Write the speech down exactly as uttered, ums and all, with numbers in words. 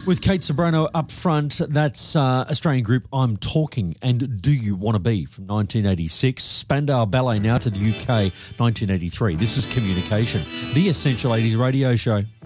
With Kate Sobrano up front, that's uh, Australian group I'm Talking and Do You Want to Be from nineteen eighty-six. Spandau Ballet now to the U K, nineteen eighty-three. This is Communication, the Essential eighties radio show.